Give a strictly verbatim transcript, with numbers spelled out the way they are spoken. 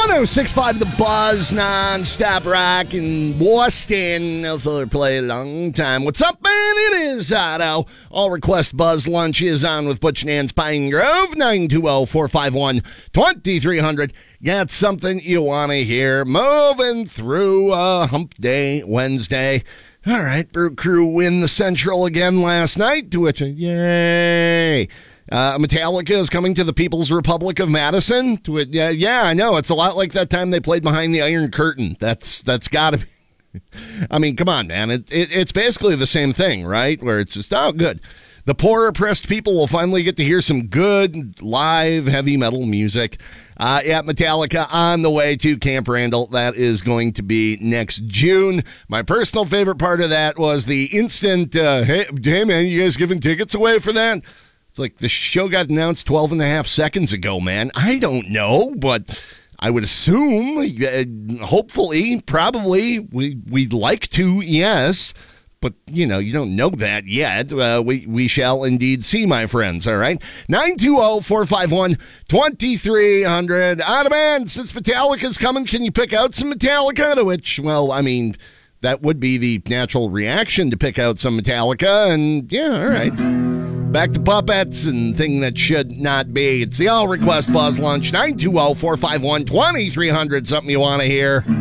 oh six point five The Buzz, non-stop rock in Boston. No filler play a long time. What's up, man? It is Otto. All request Buzz Lunch is on with Butch and Ann's Pine Grove. nine two zero, four five one, two three zero zero. Got something you want to hear. Moving through uh, Hump Day Wednesday. All right, Brew Crew win the Central again last night, to which, yay. Uh, Metallica is coming to the People's Republic of Madison. To it, yeah, yeah, I know. It's a lot like that time they played behind the Iron Curtain. That's that's got to be. I mean, come on, man. It, it it's basically the same thing, right? Where it's just, oh, good. The poor oppressed people will finally get to hear some good live heavy metal music. Uh, at Metallica on the way to Camp Randall. That is going to be next June. My personal favorite part of that was the instant, uh, hey, hey, man, you guys giving tickets away for that? It's like the show got announced twelve and a half seconds ago, man. I don't know, but I would assume, uh, hopefully, probably, we, we'd like to, yes. But, you know, you don't know that yet. Uh, we, we shall indeed see, my friends, all right? nine two zero, four five one, two three zero zero. Ah, man, since Metallica's coming, can you pick out some Metallica? To which, well, I mean, that would be the natural reaction to pick out some Metallica. And, yeah, all right. Back to puppets and thing that should not be. It's the All Request Buzz Lunch. nine two zero, four five one, two three zero zero. Something you want to hear.